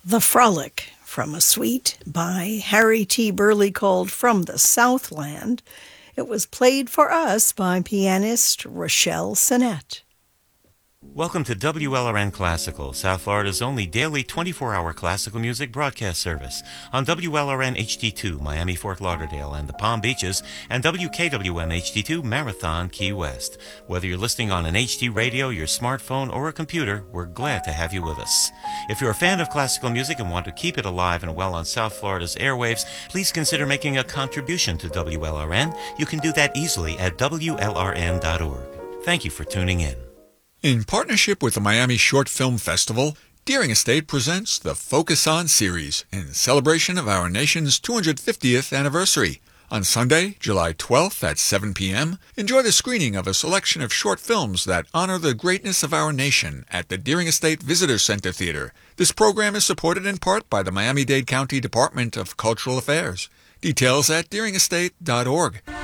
The Frolic, from a suite by Harry T. Burley called From the Southland. It was played for us by pianist Rochelle Sinnett. Welcome to WLRN Classical, South Florida's only daily 24-hour classical music broadcast service on WLRN HD2, Miami, Fort Lauderdale, and the Palm Beaches, and WKWM HD2, Marathon, Key West. Whether you're listening on an HD radio, your smartphone, or a computer, we're glad to have you with us. If you're a fan of classical music and want to keep it alive and well on South Florida's airwaves, please consider making a contribution to WLRN. You can do that easily at WLRN.org. Thank you for tuning in. In partnership with the Miami Short Film Festival, Deering Estate presents the Focus On series in celebration of our nation's 250th anniversary. On Sunday, July 12th at 7 p.m., enjoy the screening of a selection of short films that honor the greatness of our nation at the Deering Estate Visitor Center Theater. This program is supported in part by the Miami-Dade County Department of Cultural Affairs. Details at deeringestate.org.